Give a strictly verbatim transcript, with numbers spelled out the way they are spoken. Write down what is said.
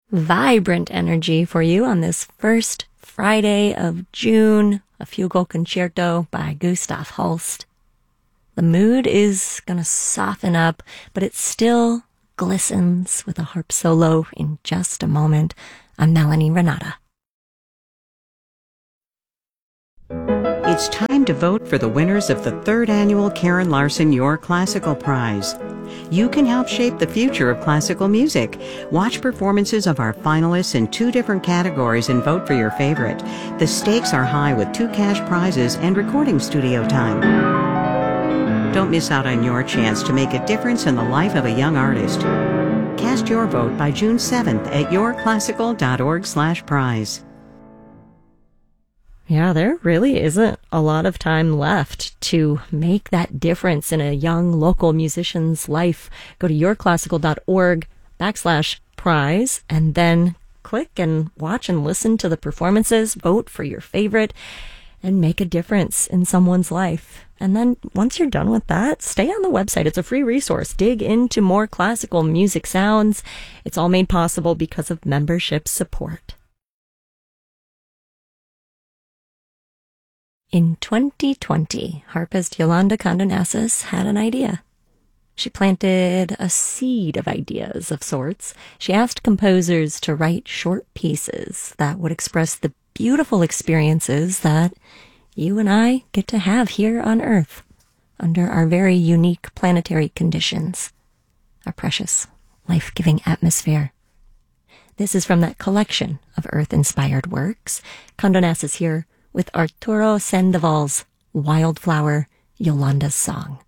vibrant energy for you on this first Friday of June, a fugal concerto by Gustav Holst. The mood is gonna soften up, but it still glistens with a harp solo in just a moment. I'm Melanie Renata. It's time to vote for the winners of the third annual Karen Larson Your Classical Prize. You can help shape the future of classical music. Watch performances of our finalists in two different categories and vote for your favorite. The stakes are high with two cash prizes and recording studio time. Don't miss out on your chance to make a difference in the life of a young artist. Cast your vote by June seventh at yourclassical.org slash prize. Yeah, there really isn't a lot of time left to make that difference in a young local musician's life. Go to yourclassical.org backslash prize and then click and watch and listen to the performances, vote for your favorite, and make a difference in someone's life. And then once you're done with that, stay on the website. It's a free resource. Dig into more classical music sounds. It's all made possible because of membership support. In twenty twenty, harpist Yolanda Condonassis had an idea. She planted a seed of ideas of sorts. She asked composers to write short pieces that would express the beautiful experiences that you and I get to have here on Earth under our very unique planetary conditions, our precious, life-giving atmosphere. This is from that collection of Earth-inspired works. Condonassis here with Arturo Sandoval's Wildflower, Yolanda's Song.